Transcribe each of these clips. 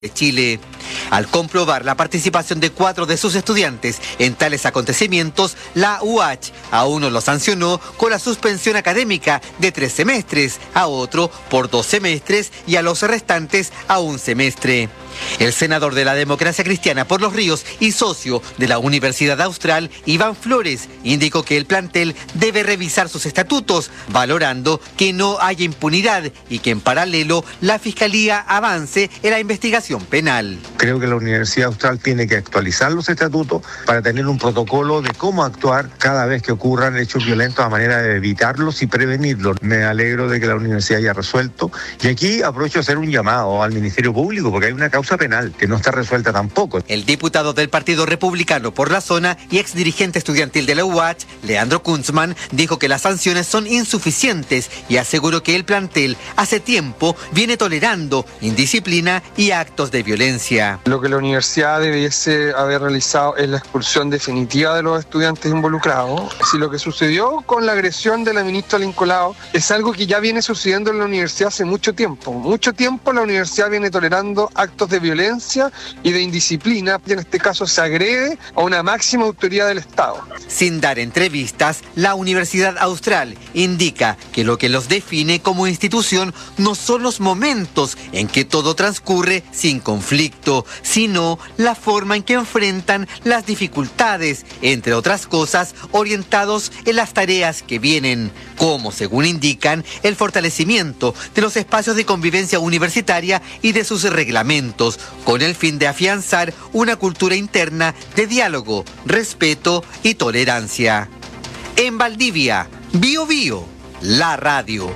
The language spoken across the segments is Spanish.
de Chile. Al comprobar la participación de 4 de sus estudiantes en tales acontecimientos, la UH a uno lo sancionó con la suspensión académica de 3 semestres, a otro por 2 semestres y a los restantes a 1 semestre. El senador de la Democracia Cristiana por Los Ríos y socio de la Universidad Austral, Iván Flores, indicó que el plantel debe revisar sus estatutos, valorando que no haya impunidad y que en paralelo la Fiscalía avance en la investigación penal. Creo que la Universidad Austral tiene que actualizar los estatutos para tener un protocolo de cómo actuar cada vez que ocurran hechos violentos a manera de evitarlos y prevenirlos. Me alegro de que la universidad haya resuelto. Y aquí aprovecho a hacer un llamado al Ministerio Público porque hay una causa penal que no está resuelta tampoco. El diputado del Partido Republicano por la zona y exdirigente estudiantil de la UH, Leandro Kunzman, dijo que las sanciones son insuficientes y aseguró que el plantel hace tiempo viene tolerando indisciplina y actos de violencia. Lo que la universidad debiese haber realizado es la expulsión definitiva de los estudiantes involucrados. Si lo que sucedió con la agresión de la ministra Lincolao es algo que ya viene sucediendo en la universidad hace mucho tiempo. Mucho tiempo la universidad viene tolerando actos de violencia y de indisciplina, y en este caso se agrede a una máxima autoridad del Estado. Sin dar entrevistas, la Universidad Austral indica que lo que los define como institución no son los momentos en que todo transcurre sin conflicto, sino la forma en que enfrentan las dificultades, entre otras cosas, orientados en las tareas que vienen, como según indican, el fortalecimiento de los espacios de convivencia universitaria y de sus reglamentos, con el fin de afianzar una cultura interna de diálogo, respeto y tolerancia. En Valdivia, Bio Bio, la radio.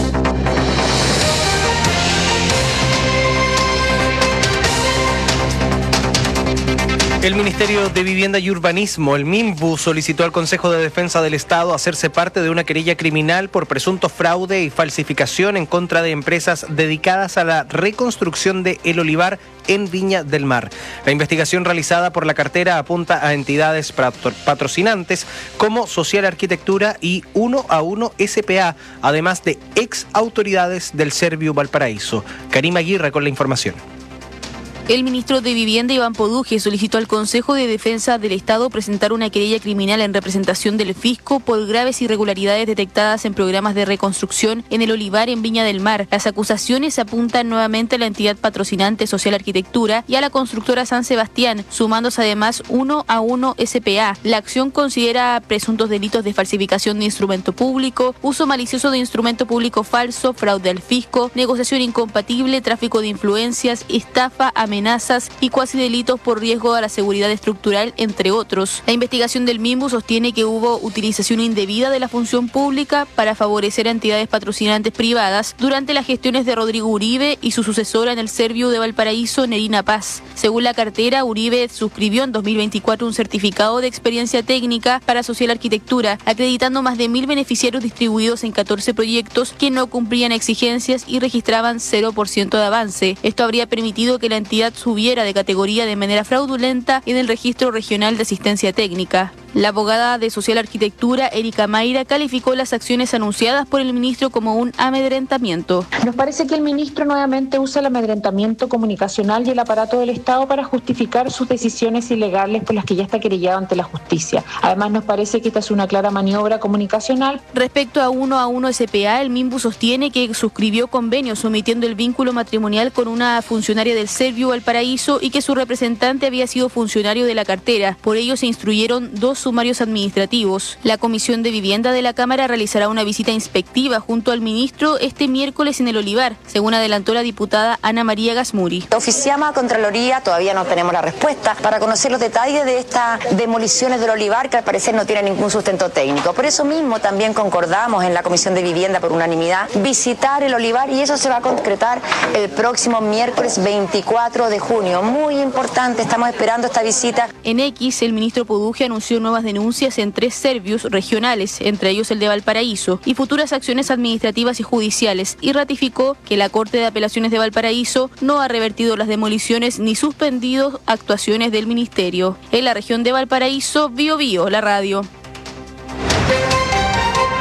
El Ministerio de Vivienda y Urbanismo, el MIMBU, solicitó al Consejo de Defensa del Estado hacerse parte de una querella criminal por presunto fraude y falsificación en contra de empresas dedicadas a la reconstrucción de El Olivar en Viña del Mar. La investigación realizada por la cartera apunta a entidades patrocinantes como Social Arquitectura y 1 a 1 SPA, además de ex autoridades del Serviu Valparaíso. Karima Aguirre con la información. El ministro de Vivienda, Iván Poduje, solicitó al Consejo de Defensa del Estado presentar una querella criminal en representación del fisco por graves irregularidades detectadas en programas de reconstrucción en El Olivar en Viña del Mar. Las acusaciones apuntan nuevamente a la entidad patrocinante Social Arquitectura y a la constructora San Sebastián, sumándose además 1 a 1 SPA. La acción considera presuntos delitos de falsificación de instrumento público, uso malicioso de instrumento público falso, fraude al fisco, negociación incompatible, tráfico de influencias, estafa, amenazas y cuasi delitos por riesgo a la seguridad estructural, entre otros. La investigación del MIMBU sostiene que hubo utilización indebida de la función pública para favorecer a entidades patrocinantes privadas durante las gestiones de Rodrigo Uribe y su sucesora en el Serviu de Valparaíso, Nerina Paz. Según la cartera, Uribe suscribió en 2024 un certificado de experiencia técnica para Social Arquitectura, acreditando más de 1.000 beneficiarios distribuidos en 14 proyectos que no cumplían exigencias y registraban 0% de avance. Esto habría permitido que la entidad subiera de categoría de manera fraudulenta en el Registro Regional de Asistencia Técnica. La abogada de Social Arquitectura, Erika Mayra, calificó las acciones anunciadas por el ministro como un amedrentamiento. Nos parece que el ministro nuevamente usa el amedrentamiento comunicacional y el aparato del Estado para justificar sus decisiones ilegales por las que ya está querellado ante la justicia. Además, nos parece que esta es una clara maniobra comunicacional. Respecto a 1 a 1 SPA, el MIMBU sostiene que suscribió convenios omitiendo el vínculo matrimonial con una funcionaria del Serviu Valparaíso y que su representante había sido funcionario de la cartera. Por ello se instruyeron 2 sumarios administrativos. La Comisión de Vivienda de la Cámara realizará una visita inspectiva junto al ministro este miércoles en El Olivar, según adelantó la diputada Ana María Gasmuri. Oficiamos a Contraloría, todavía no tenemos la respuesta, para conocer los detalles de estas demoliciones del Olivar que al parecer no tienen ningún sustento técnico. Por eso mismo también concordamos en la Comisión de Vivienda por unanimidad visitar El Olivar y eso se va a concretar el próximo miércoles 24 de junio. Muy importante, estamos esperando esta visita. En X, el ministro Poduje anunció nuevas denuncias en 3 servius regionales, entre ellos el de Valparaíso, y futuras acciones administrativas y judiciales, y ratificó que la Corte de Apelaciones de Valparaíso no ha revertido las demoliciones ni suspendido actuaciones del ministerio. En la región de Valparaíso, Bio Bio, la radio.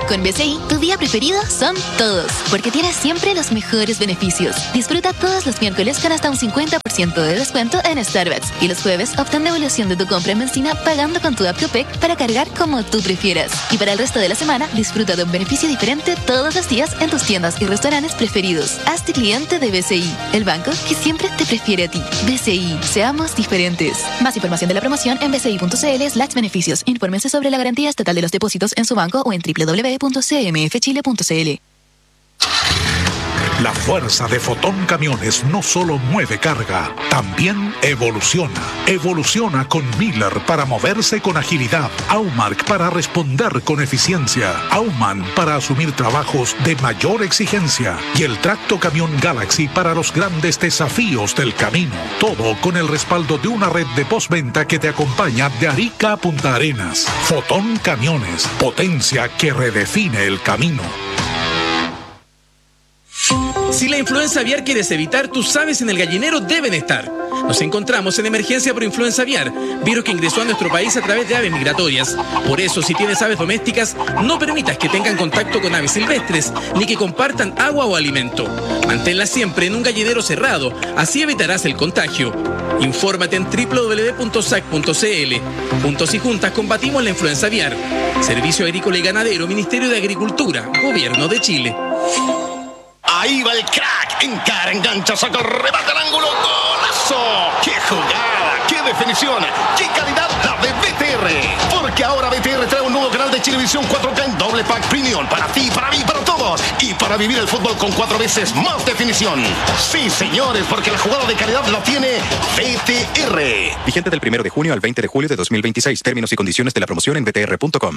Con BCI, tu día preferido son todos, porque tienes siempre los mejores beneficios. Disfruta todos los miércoles con hasta un 50% de descuento en Starbucks y los jueves obtén devolución de tu compra en benzina pagando con tu app Copec para cargar como tú prefieras. Y para el resto de la semana, disfruta de un beneficio diferente todos los días en tus tiendas y restaurantes preferidos. Hazte cliente de BCI, el banco que siempre te prefiere a ti. BCI, seamos diferentes. Más información de la promoción en bci.cl/beneficios. Infórmense sobre la garantía estatal de los depósitos en su banco o en www.cmfchile.cl. La fuerza de Fotón Camiones no solo mueve carga, también evoluciona. Evoluciona con Miller para moverse con agilidad, Aumark para responder con eficiencia, Aumann para asumir trabajos de mayor exigencia y el Tracto Camión Galaxy para los grandes desafíos del camino. Todo con el respaldo de una red de postventa que te acompaña de Arica a Punta Arenas. Fotón Camiones, potencia que redefine el camino. Si la influenza aviar quieres evitar, tus aves en el gallinero deben estar. Nos encontramos en emergencia por influenza aviar, virus que ingresó a nuestro país a través de aves migratorias. Por eso, si tienes aves domésticas, no permitas que tengan contacto con aves silvestres, ni que compartan agua o alimento. Manténlas siempre en un gallinero cerrado, así evitarás el contagio. Infórmate en www.sac.cl. Juntos y juntas combatimos la influenza aviar. Servicio Agrícola y Ganadero, Ministerio de Agricultura, Gobierno de Chile. Ahí va el crack, encara, engancha, saca el remate al ángulo, ¡golazo! ¡Qué jugada! ¡Qué definición! ¡Qué calidad la de BTR! Porque ahora BTR trae un nuevo canal de Chilevisión 4K en doble pack premium para ti, para mí, para todos y para vivir el fútbol con 4 veces más definición. Sí, señores, porque la jugada de calidad la tiene BTR. Vigente del 1 de junio al 20 de julio de 2026. Términos y condiciones de la promoción en btr.com.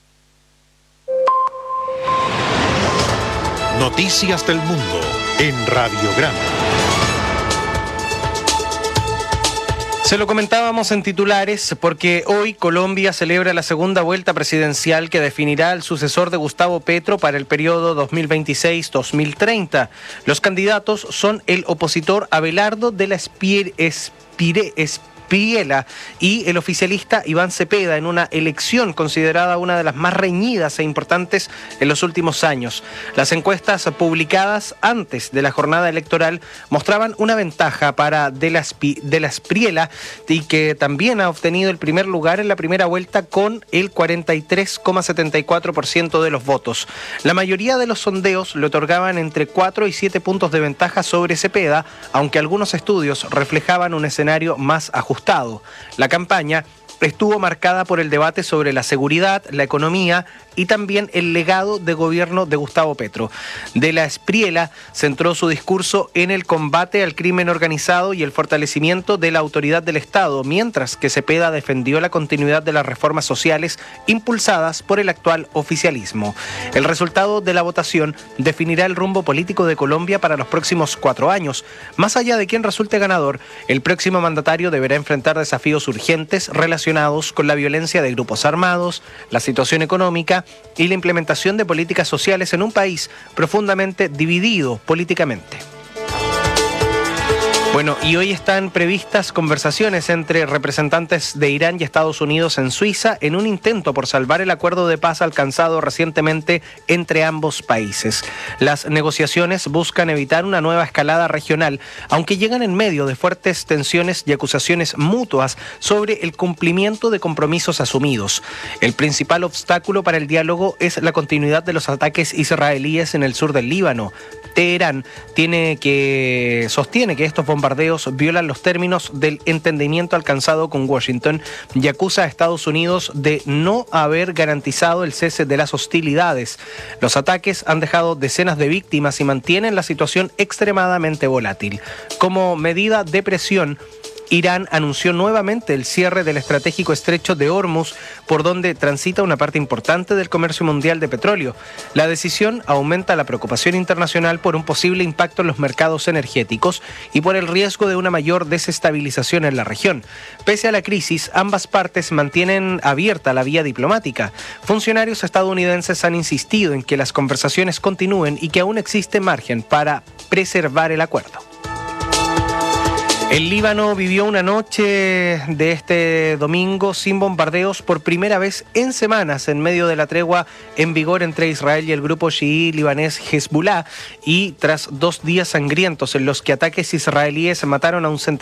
Noticias del Mundo en Radiograma. Se lo comentábamos en titulares porque hoy Colombia celebra la segunda vuelta presidencial que definirá al sucesor de Gustavo Petro para el periodo 2026-2030. Los candidatos son el opositor Abelardo de la Espriella y el oficialista Iván Cepeda en una elección considerada una de las más reñidas e importantes en los últimos años. Las encuestas publicadas antes de la jornada electoral mostraban una ventaja para de la Espriella y que también ha obtenido el primer lugar en la primera vuelta con el 43,74% de los votos. La mayoría de los sondeos le otorgaban entre 4 y 7 puntos de ventaja sobre Cepeda, aunque algunos estudios reflejaban un escenario más ajustado. La campaña estuvo marcada por el debate sobre la seguridad, la economía y también el legado de gobierno de Gustavo Petro. De la Espriella centró su discurso en el combate al crimen organizado y el fortalecimiento de la autoridad del Estado, mientras que Cepeda defendió la continuidad de las reformas sociales impulsadas por el actual oficialismo. El resultado de la votación definirá el rumbo político de Colombia para los próximos 4 años. Más allá de quién resulte ganador, el próximo mandatario deberá enfrentar desafíos urgentes relacionados con la violencia de grupos armados, la situación económica y la implementación de políticas sociales en un país profundamente dividido políticamente. Bueno, y hoy están previstas conversaciones entre representantes de Irán y Estados Unidos en Suiza en un intento por salvar el acuerdo de paz alcanzado recientemente entre ambos países. Las negociaciones buscan evitar una nueva escalada regional, aunque llegan en medio de fuertes tensiones y acusaciones mutuas sobre el cumplimiento de compromisos asumidos. El principal obstáculo para el diálogo es la continuidad de los ataques israelíes en el sur del Líbano. Teherán sostiene que estos bombardeos violan los términos del entendimiento alcanzado con Washington y acusa a Estados Unidos de no haber garantizado el cese de las hostilidades. Los ataques han dejado decenas de víctimas y mantienen la situación extremadamente volátil. Como medida de presión, Irán anunció nuevamente el cierre del estratégico estrecho de Hormuz, por donde transita una parte importante del comercio mundial de petróleo. La decisión aumenta la preocupación internacional por un posible impacto en los mercados energéticos y por el riesgo de una mayor desestabilización en la región. Pese a la crisis, ambas partes mantienen abierta la vía diplomática. Funcionarios estadounidenses han insistido en que las conversaciones continúen y que aún existe margen para preservar el acuerdo. El Líbano vivió una noche de este domingo sin bombardeos por primera vez en semanas, en medio de la tregua en vigor entre Israel y el grupo chií libanés Hezbollah, y tras 2 días sangrientos en los que ataques israelíes mataron a un centenar